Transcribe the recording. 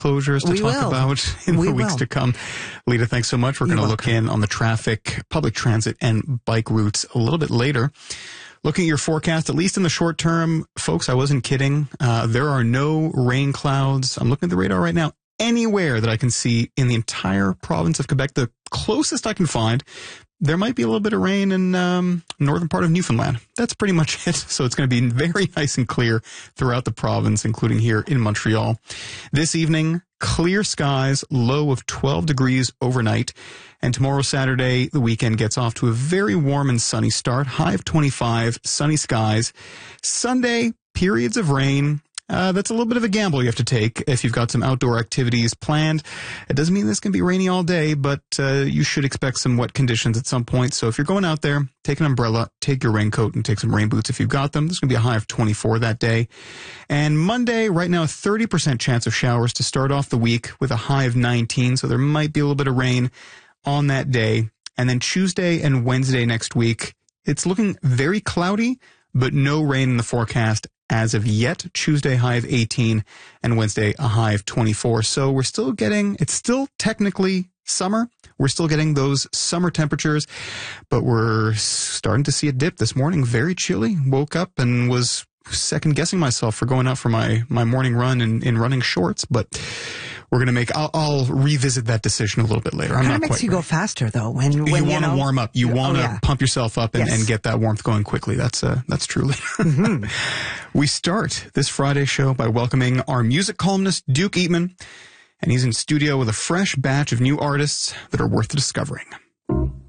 closures to talk about in the weeks to come. Lita, thanks so much. We're going to look in on the traffic, public transit, and bike routes a little bit later. Looking at your forecast, at least in the short term, folks, I wasn't kidding. There are no rain clouds. I'm looking at the radar right now. Anywhere that I can see in the entire province of Quebec, the closest I can find, there might be a little bit of rain in northern part of Newfoundland. That's pretty much it. So it's going to be very nice and clear throughout the province, including here in Montreal. This evening, clear skies, low of 12 degrees overnight. And tomorrow, Saturday, the weekend gets off to a very warm and sunny start. High of 25, sunny skies. Sunday, periods of rain. That's a little bit of a gamble you have to take if you've got some outdoor activities planned. It doesn't mean this can be rainy all day, but you should expect some wet conditions at some point. So if you're going out there, take an umbrella, take your raincoat, and take some rain boots if you've got them. There's going to be a high of 24 that day. And Monday, right now, 30% chance of showers to start off the week with a high of 19. So there might be a little bit of rain on that day. And then Tuesday and Wednesday next week, it's looking very cloudy, but no rain in the forecast as of yet. Tuesday, high of 18, and Wednesday, a high of 24. So we're still getting, it's still technically summer. We're still getting those summer temperatures, but we're starting to see a dip this morning. Very chilly. Woke up and was second guessing myself for going out for my morning run in running shorts, but we're going to make, I'll revisit that decision a little bit later. It kind of makes you go faster, though. When you want to warm up. You want to pump yourself up and get that warmth going quickly. That's truly. Mm-hmm. We start this Friday show by welcoming our music columnist, Duke Eatman, and he's in studio with a fresh batch of new artists that are worth discovering.